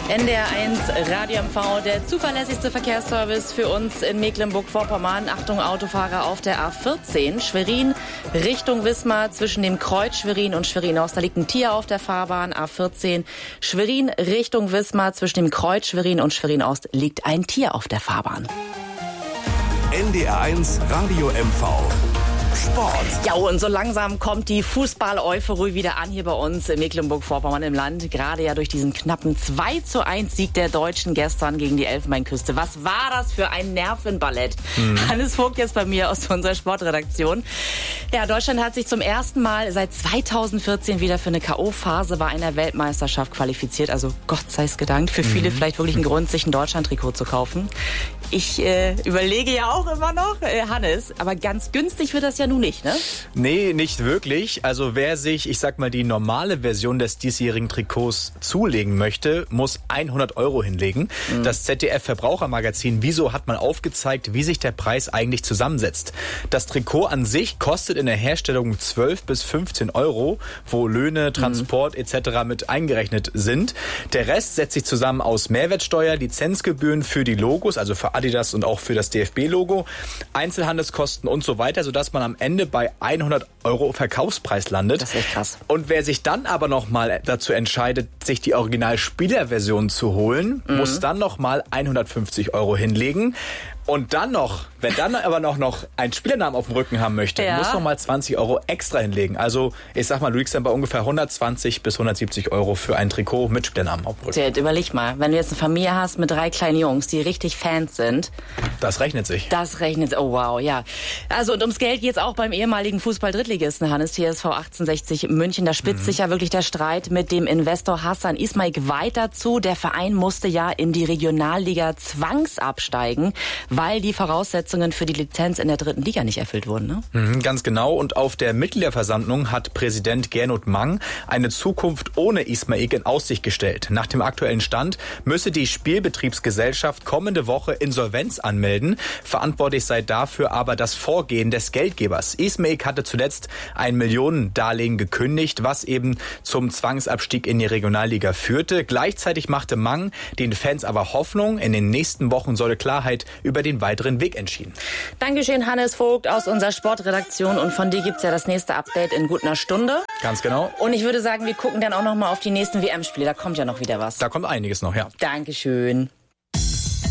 NDR1 Radio MV, der zuverlässigste Verkehrsservice für uns in Mecklenburg-Vorpommern. Achtung, Autofahrer auf der A14, Schwerin Richtung Wismar, zwischen dem Kreuz Schwerin und Schwerin-Ost. Da liegt ein Tier auf der Fahrbahn. A14, Schwerin Richtung Wismar, zwischen dem Kreuz Schwerin und Schwerin-Ost liegt ein Tier auf der Fahrbahn. NDR1 Radio MV. Sport. Ja, und so langsam kommt die Fußball-Euphorie wieder an hier bei uns in Mecklenburg-Vorpommern im Land. Gerade ja durch diesen knappen 2:1 Sieg der Deutschen gestern gegen die Elfenbeinküste. Was war das für ein Nervenballett? Hannes Vogt jetzt bei mir aus unserer Sportredaktion. Ja, Deutschland hat sich zum ersten Mal seit 2014 wieder für eine K.O.-Phase bei einer Weltmeisterschaft qualifiziert. Also Gott sei es gedankt. Für viele vielleicht wirklich ein Grund, sich ein Deutschland-Trikot zu kaufen. Ich überlege ja auch immer noch, Hannes, aber ganz günstig wird das ja nun nicht, ne? Nee, nicht wirklich. Also wer sich, ich sag mal, die normale Version des diesjährigen Trikots zulegen möchte, muss 100 € hinlegen. Das ZDF-Verbrauchermagazin Wieso hat mal aufgezeigt, wie sich der Preis eigentlich zusammensetzt. Das Trikot an sich kostet in der Herstellung 12 bis 15 €, wo Löhne, Transport etc. mit eingerechnet sind. Der Rest setzt sich zusammen aus Mehrwertsteuer, Lizenzgebühren für die Logos, also für Adidas und auch für das DFB-Logo, Einzelhandelskosten und so weiter, sodass man am Ende bei 100 € Verkaufspreis landet. Das ist echt krass. Und wer sich dann aber nochmal dazu entscheidet, sich die Original-Spielerversion zu holen, muss dann nochmal 150 € hinlegen. Und dann noch, wenn dann aber noch einen Spielernamen auf dem Rücken haben möchte, muss nochmal 20 € extra hinlegen. Also ich sag mal, du liegst dann bei ungefähr 120 bis 170 € für ein Trikot mit Spielernamen auf dem Rücken. Jetzt überleg mal, wenn du jetzt eine Familie hast mit 3 kleinen Jungs, die richtig Fans sind. Das rechnet sich. Oh wow, ja. Also und ums Geld geht's auch beim ehemaligen Fußball-Drittligisten Hannes, TSV 1860 München. Da spitzt sich ja wirklich der Streit mit dem Investor Hassan Ismaik weiter zu. Der Verein musste ja in die Regionalliga zwangsabsteigen, weil die Voraussetzungen für die Lizenz in der 3. Liga nicht erfüllt wurden, ne? Ganz genau. Und auf der Mitgliederversammlung hat Präsident Gernot Mang eine Zukunft ohne Ismaik in Aussicht gestellt. Nach dem aktuellen Stand müsse die Spielbetriebsgesellschaft kommende Woche Insolvenz anmelden. Verantwortlich sei dafür aber das Vorgehen des Geldgebers. Ismaik hatte zuletzt ein Millionendarlehen gekündigt, was eben zum Zwangsabstieg in die Regionalliga führte. Gleichzeitig machte Mang den Fans aber Hoffnung. In den nächsten Wochen solle Klarheit über den weiteren Weg entschieden. Dankeschön, Hannes Vogt aus unserer Sportredaktion. Und von dir gibt's ja das nächste Update in gut einer Stunde. Ganz genau. Und ich würde sagen, wir gucken dann auch noch mal auf die nächsten WM-Spiele. Da kommt ja noch wieder was. Da kommt einiges noch, ja. Dankeschön.